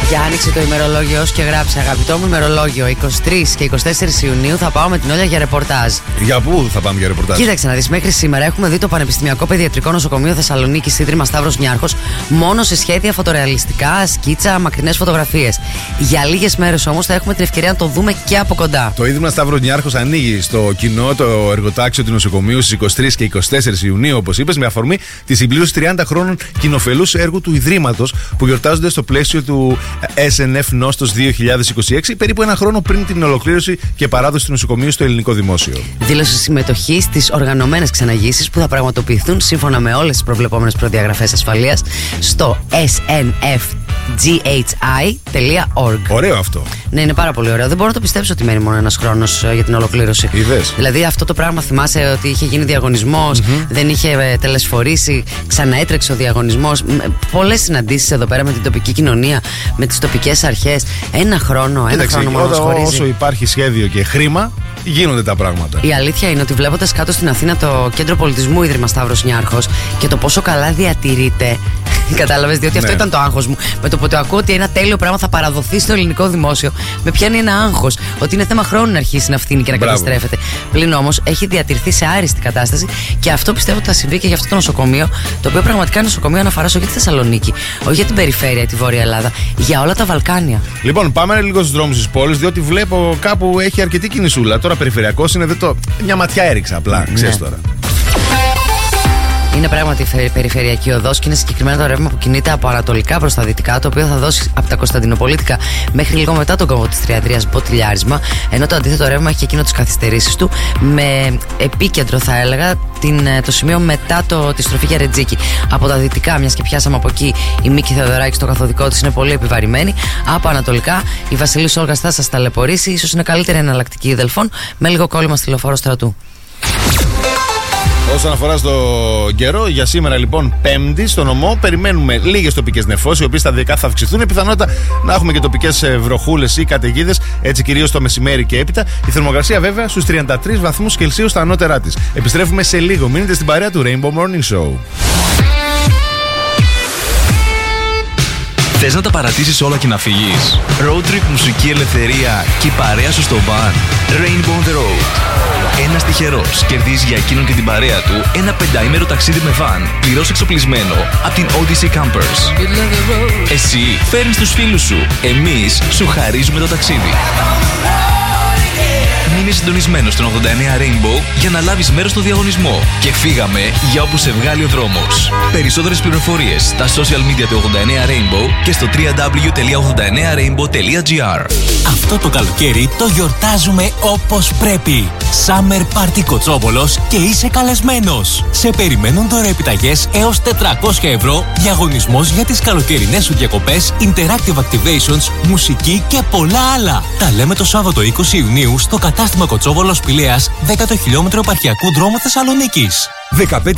Και άνοιξε το ημερολόγιο και γράψε: αγαπητό μου ημερολόγιο, 23 και 24 Ιουνίου θα πάω με την Όλια για ρεπορτάζ. Για πού θα πάμε για ρεπορτάζ? Κοίταξε να δεις, μέχρι σήμερα έχουμε δει το Πανεπιστημιακό Παιδιατρικό Νοσοκομείο Θεσσαλονίκη, Ίδρυμα Σταύρος Νιάρχος, μόνο σε σχέδια φωτορεαλιστικά, σκίτσα, μακρινές φωτογραφίες. Για λίγες μέρες όμως θα έχουμε την ευκαιρία να το δούμε και από κοντά. Το Ίδρυμα Σταύρος Νιάρχος ανοίγει στο κοινό το εργοτάξιο του νοσοκομείου στις 23 και 24 Ιουνίου, όπως είπες, με αφορμή τη συμπλήρωση 30 χρόνων κοινοφελούς έργου του Ιδρύματος που γιορτάζονται στο πλαίσιο του SNF Νόστος 2026, περίπου ένα χρόνο πριν την ολοκλήρωση και παράδοση του νοσοκομείου στο ελληνικό δημόσιο. Δήλωσε συμμετοχή στις οργανωμένες ξεναγήσεις που θα πραγματοποιηθούν σύμφωνα με όλες τις προβλεπόμενες προδιαγραφές ασφαλείας στο snfghi.org. Ωραίο αυτό. Ναι, είναι πάρα πολύ ωραίο. Δεν μπορώ να το πιστέψω ότι μένει μόνο ένας χρόνος για την ολοκλήρωση. Είδες. Δηλαδή αυτό το πράγμα, θυμάσαι ότι είχε γίνει διαγωνισμός, δεν είχε τελεσφορήσει, ξαναέτρεξε ο διαγωνισμός. Πολλές συναντήσεις εδώ πέρα με την τοπική κοινωνία, με τις τοπικές αρχές. Ένα χρόνο μόνο μας χωρίζει. Όσο υπάρχει σχέδιο και χρήμα, γίνονται τα πράγματα. Η αλήθεια είναι ότι βλέποντας κάτω στην Αθήνα το Κέντρο Πολιτισμού Ίδρυμα Σταύρος Νιάρχος και το πόσο καλά διατηρείται. Κατάλαβες, διότι αυτό ήταν το άγχος μου. Με το που το ακούω ότι ένα τέλειο πράγμα θα παραδοθεί στο ελληνικό δημόσιο, με πιάνει ένα άγχος ότι είναι θέμα χρόνου να αρχίσει να φθήνει και να καταστρέφεται. Πλην όμως έχει διατηρηθεί σε άριστη κατάσταση και αυτό πιστεύω ότι θα συμβεί και για αυτό το νοσοκομείο, το οποίο πραγματικά είναι νοσοκομείο αναφοράς όχι για τη Θεσσαλονίκη, όχι για την περιφέρεια, τη Βόρεια Ελλάδα, για όλα τα Βαλκάνια. Λοιπόν, πάμε λίγο στους δρόμους της πόλης, διότι βλέπω κάπου έχει αρκετή κινησούλα. Τώρα περιφερειακός είναι, μια ματιά έριξα απλά, ξέρεις τώρα. Είναι πράγματι περιφερειακή οδός και είναι συγκεκριμένα το ρεύμα που κινείται από ανατολικά προς τα δυτικά, το οποίο θα δώσει από τα Κωνσταντινοπολίτικα μέχρι λίγο μετά τον κόμβο της Τριαδρίας μποτιλιάρισμα, ενώ το αντίθετο ρεύμα έχει και εκείνο τις καθυστερήσεις του, με επίκεντρο θα έλεγα το σημείο μετά τη στροφή για Ρετζίκη. Από τα δυτικά, μιας και πιάσαμε από εκεί, η Μίκη Θεοδωράκη στο καθοδικό της είναι πολύ επιβαρημένη. Από ανατολικά, η Βασιλής Όλγας θα σας ταλαιπωρήσει, ίσως είναι καλύτερη εναλλακτική η Δελφών, με λίγο κόλλημα στη Λεωφόρο Στρατού. Όσον αφορά στο καιρό, για σήμερα λοιπόν Πέμπτη στο νομό περιμένουμε λίγες τοπικές νεφώσεις, οι οποίες σταδιακά θα αυξηθούν. Πιθανότητα να έχουμε και τοπικές βροχούλες ή καταιγίδες, έτσι κυρίως το μεσημέρι και έπειτα. Η θερμοκρασία βέβαια στους 33 βαθμούς Κελσίου στα ανώτερα της. Επιστρέφουμε σε λίγο. Μείνετε στην παρέα του Rainbow Morning Show. Θες να τα παρατήσεις όλα και να φύγεις? Road trip, μουσική, ελευθερία και η παρέα σου στο van. Rainbow on the road. Ένας τυχερός κερδίζει για εκείνον και την παρέα του ένα 5ημερο ταξίδι με van, πληρώς εξοπλισμένο από την Odyssey Campers. Εσύ φέρνεις τους φίλους σου. Εμείς σου χαρίζουμε το ταξίδι. Μείνε συντονισμένος στον 89 Rainbow για να λάβεις μέρος στο διαγωνισμό. Και φύγαμε για όπου σε βγάλει ο δρόμος. Περισσότερες πληροφορίες στα social media του 89 Rainbow και στο www.89rainbow.gr. Αυτό το καλοκαίρι το γιορτάζουμε όπως πρέπει. Summer Party Κοτσόβολος και είσαι καλεσμένος. Σε περιμένουν τώρα επιταγές έως 400 ευρώ, διαγωνισμός για τις καλοκαιρινές σου διακοπές, interactive activations, μουσική και πολλά άλλα. Τα λέμε το Σάββατο 20 Ιουνίου στο κατάστημα Κοτσόβολος Πηλέας, 10ο χιλιόμετρο επαρχιακού δρόμου Θεσσαλονίκης. 15